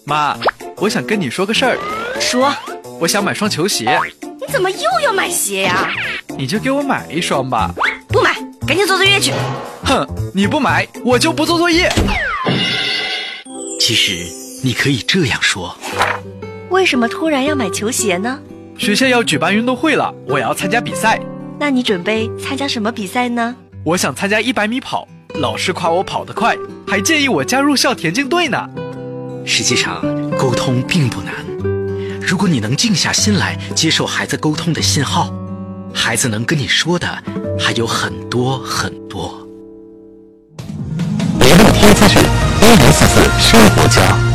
妈，我想跟你说个事儿。 说。 我想买双球鞋。 你怎么又要买鞋呀？ 你就给我买一双吧。 不买，赶紧做作业去。 哼，你不买，我就不做作业。 其实你可以这样说。 为什么突然要买球鞋呢？ 学校要举办运动会了，我要参加比赛。 那你准备参加什么比赛呢？ 我想参加100米跑，老师夸我跑得快，还建议我加入校田径队呢。 实际上，沟通并不难。如果你能静下心来接受孩子沟通的信号，孩子能跟你说的还有很多很多。 每日听资讯1044生活家。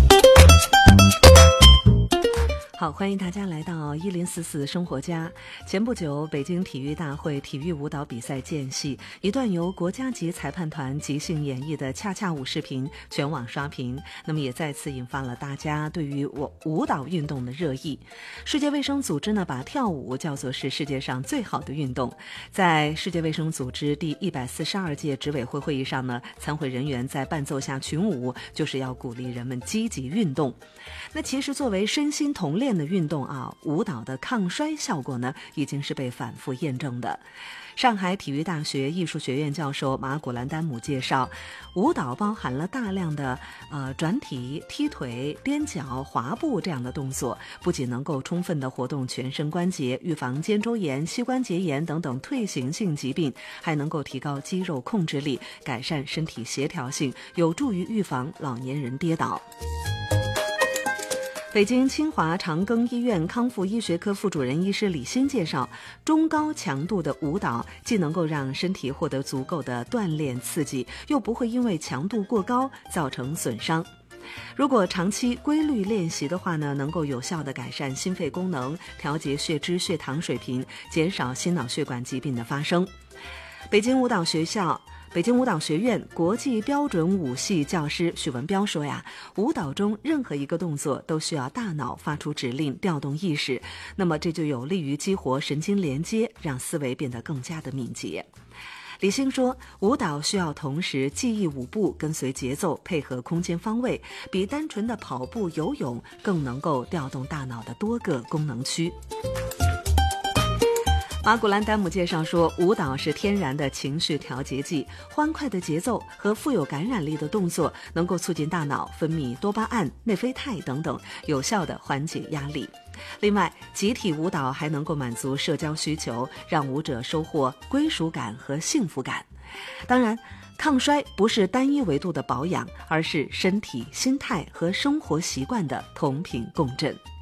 好，欢迎大家来到1044生活家。前不久，北京体育大会体育舞蹈比赛间隙，一段由国家级裁判团即兴演绎的恰恰舞视频全网刷屏，那么也再次引发了大家对于舞蹈运动的热议。世界卫生组织呢，把跳舞叫做是世界上最好的运动。在世界卫生组织第142届执委会会议上呢，参会人员在伴奏下群舞，就是要鼓励人们积极运动。那其实作为身心同练的运动啊，舞蹈的抗衰效果呢，已经是被反复验证的。上海体育大学艺术学院教授马古兰丹姆介绍，舞蹈包含了大量的转体、踢腿、踮脚、滑步这样的动作，不仅能够充分的活动全身关节，预防肩周炎、膝关节炎等等退行性疾病，还能够提高肌肉控制力，改善身体协调性，有助于预防老年人跌倒。北京清华长庚医院康复医学科副主任医师李欣介绍，中高强度的舞蹈既能够让身体获得足够的锻炼刺激，又不会因为强度过高造成损伤。如果长期规律练习的话呢，能够有效地改善心肺功能，调节血脂血糖水平，减少心脑血管疾病的发生。北京舞蹈学院国际标准舞系教师许文彪说呀，舞蹈中任何一个动作都需要大脑发出指令，调动意识，那么这就有利于激活神经连接，让思维变得更加的敏捷。李欣说，舞蹈需要同时记忆舞步，跟随节奏，配合空间方位，比单纯的跑步游泳更能够调动大脑的多个功能区。马古兰丹姆介绍说，舞蹈是天然的情绪调节剂，欢快的节奏和富有感染力的动作能够促进大脑分泌多巴胺、内啡肽等等，有效地缓解压力。另外，集体舞蹈还能够满足社交需求，让舞者收获归属感和幸福感。当然，抗衰不是单一维度的保养，而是身体、心态和生活习惯的同频共振。